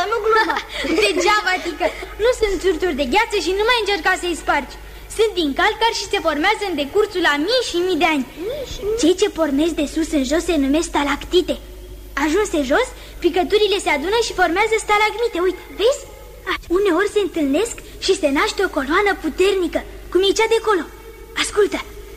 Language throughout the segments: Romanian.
adevărată, nu glumă. Degeaba, tică, nu sunt țurturi de gheață și nu mai încerca să-i spargi. Sunt din calcar și se formează în decursul a mii și mii de ani. Cei ce pornesc de sus în jos se numesc stalactite. Ajunse jos, picăturile se adună și formează stalagmite. Uite, vezi? Uneori se întâlnesc și se naște o coloană puternică, cum e cea de acolo. Ascultă.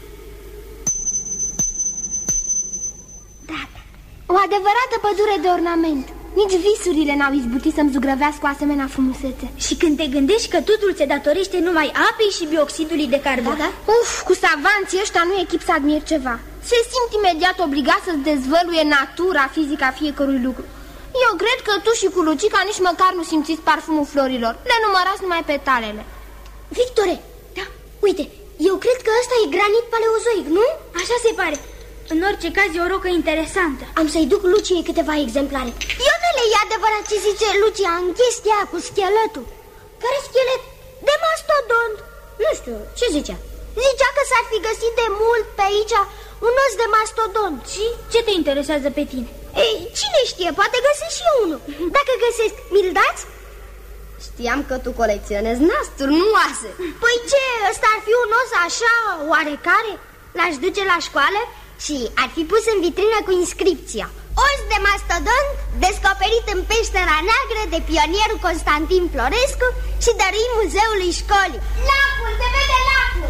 Da, o adevărată pădure de ornament. Nici visurile n-au izbutit să-mi zugrăvească o asemenea frumusețe. Și când te gândești că totul se datorește numai apei și bioxidului de carbon. Da? Uf, cu savanții ăștia nu e chip să admir ceva. Se simt imediat obligat să-ți dezvăluie natura fizică a fiecărui lucru. Eu cred că tu și cu Lucica nici măcar nu simțiți parfumul florilor. Le numărați numai petalele. Victore, da, uite, eu cred că ăsta e granit paleozoic, nu? Așa se pare. În orice caz e o rocă interesantă. Am să-i duc Luciei câteva exemplare. Ionele, e adevărat ce zice Lucia în chestia cu scheletul. Care schelet? De mastodont. Nu știu, ce zicea? Zicea că s-ar fi găsit de mult pe aici un os de mastodont. Și ce te interesează pe tine? Ei, cine știe, poate găsesc și eu unul. Dacă găsesc, mi-l dați? Știam că tu colecționezi nasturi, nu oase. Păi ce, ăsta ar fi un os așa, oarecare? L-aș duce la școală și ar fi pus în vitrină cu inscripția: os de mastodont descoperit în Peștera Neagră de pionierul Constantin Florescu și dăruit muzeului școlii. Lacul, se vede lacul!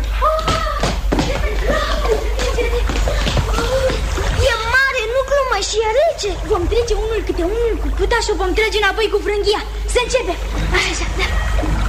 E mare, nu glumă, și e rece. Vom trece unul câte unul cu puta și o vom trage înapoi cu frânghia. Să începem.